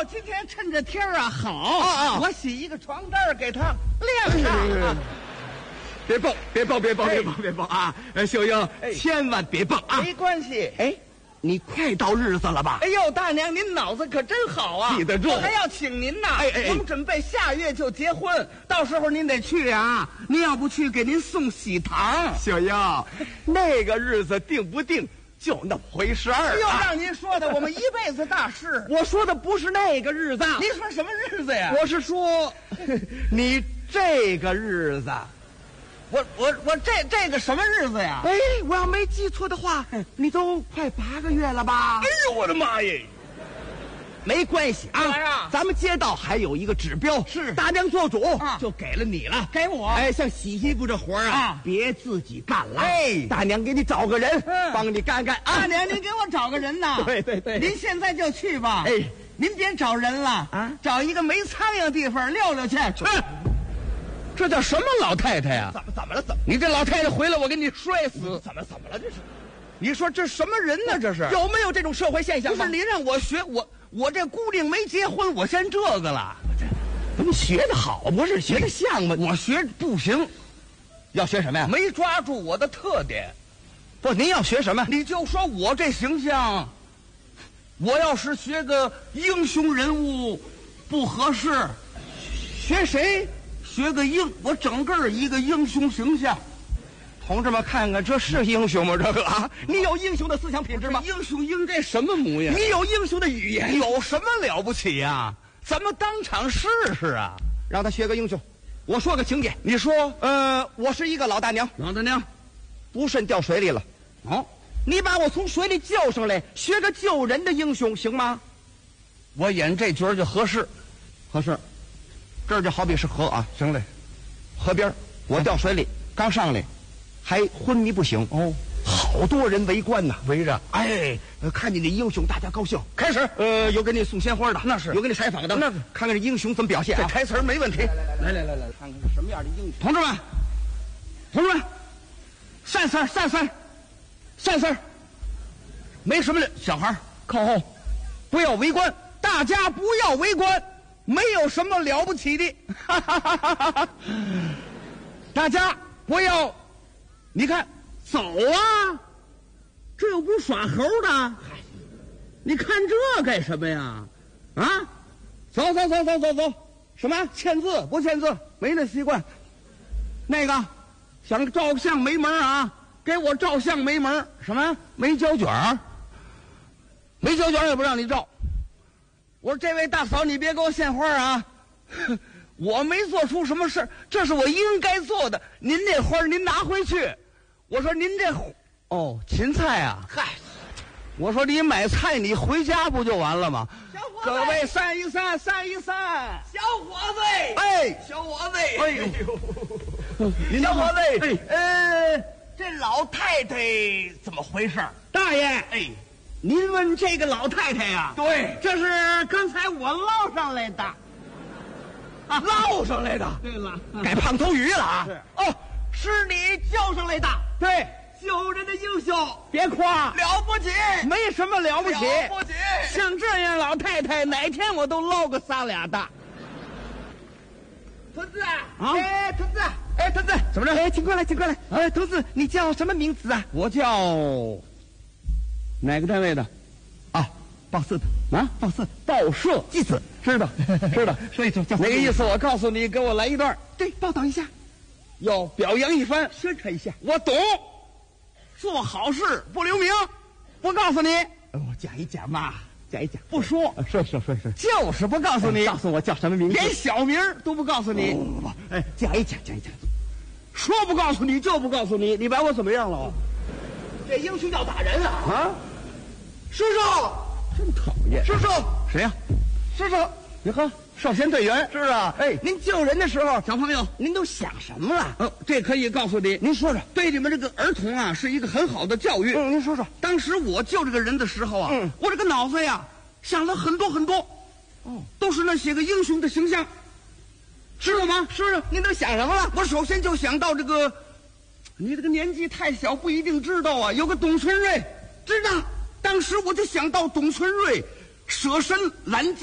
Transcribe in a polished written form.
今天趁着天儿啊好我洗一个床单给他晾上。 别蹦啊！秀英，千万别蹦啊！ 没关系。 哎，你快到日子了吧？ 哎呦，大娘，您脑子可真好啊！ 记得住， 我还要请您呢。 哎， 我们准备下月就结婚，到时候您得去啊！您要不去，给您送喜糖。 秀英，那个日子定不定，就那么回事儿。 又让您说的，我们一辈子大事。 我说的不是那个日子。 您说什么日子呀？ 我是说，你这个日子。 我这个什么日子呀？ 哎，我要没记错的话，你都快8个月了吧？ 哎呦，我的妈耶！ 没关系啊，咱们街道还有一个指标， 是大娘做主，就给了你了， 给我。 哎，像洗衣服这活啊，别自己干了。 哎， 大娘给你找个人，帮你干干啊。 大娘，您给我找个人呐？ 对， 您现在就去吧。 哎， 您别找人了啊，找一个没苍蝇的地方溜溜去。 这叫什么老太太呀？ 怎么了？ 你这老太太回来，我给你摔死！ 怎么了？这是？ 你说这什么人呢？这是有没有这种社会现象？ 不是你让我学，我这姑娘没结婚，我先这个了。 怎么学的好？不是学的像吗？ 我学不行。 要学什么呀？ 没抓住我的特点。 不，您要学什么？ 你就说我这形象，我要是学个英雄人物，不合适。 学谁？ 学个我整个一个英雄形象。 同志们，看看这是英雄吗？这个啊，你有英雄的思想品质吗？ 英雄应该什么模样？ 你有英雄的语言， 有什么了不起呀？咱们当场试试啊！ 让他学个英雄。我说个情节， 你说， 我是一个老大娘，不慎掉水里了。 哦， 你把我从水里救上来，学个救人的英雄行吗？ 我演这角就合适。 这就好比是河啊，行嘞，河边我掉水里，刚上来，还昏迷不醒。 哦， 好多人围观呐， 围着。 哎，看见你英雄，大家高兴。 开始， 有给你送鲜花的， 那是； 有给你采访的， 那是。 看看这英雄怎么表现啊？ 这台词没问题。 来，看看是什么样的英雄。 同志们，善事儿，没什么的，小孩靠后，不要围观，大家不要围观。没有什么了不起的，大家不要，你看，走啊，这又不是耍猴的，你看这干什么呀？啊，走，什么签字不签字？没那习惯。那个想照相没门啊，给我照相没门。什么没胶卷也不让你照。我说这位大嫂，你别给我献花啊！我没做出什么事，这是我应该做的。您这花您拿回去。我说您这芹菜啊，嗨！我说你买菜你回家不就完了吗？各位散一散。 小伙子， 哎， 小伙子， 哎呦， 小伙子， 哎， 这老太太怎么回事？ 大爷， 哎。 您问这个老太太呀？ 对， 这是刚才我捞上来的， 捞上来的。 对了， 改胖头鱼了啊！ 是你叫上来的。 对， 救人的英雄， 别夸， 了不起， 没什么了不起。像这样老太太，哪天我都捞个3俩大。 同志同志， 怎么着？ 哎，请过来。同志，你叫什么名字啊？我叫。哪个单位的？ 报社的啊，报社记者， 知道。 所以就叫哪个意思？我告诉你，给我来一段。 对，报道一下， 要表扬一番， 宣传一下。 我懂，做好事不留名。我告诉你， 我讲一讲嘛， 不说。 是， 就是不告诉你。 告诉我叫什么名字？ 连小名都不告诉你。 不，讲一讲。 说不告诉你就不告诉你，你把我怎么样了？ 这英雄要打人啊！ 师叔， 真讨厌！ 师叔， 谁呀？ 师叔， 你好，少先队员是啊。 哎， 您救人的时候， 小朋友， 您都想什么了？ 这可以告诉你。 您说说， 对你们这个儿童啊，是一个很好的教育。 您说说。 当时我救这个人的时候啊，我这个脑子呀想了很多，都是那些个英雄的形象，知道吗？ 是。您都想什么了？ 我首先就想到这个。你这个年纪太小，不一定知道啊。有个董存瑞， 知道。 当时我就想到董存瑞舍身拦。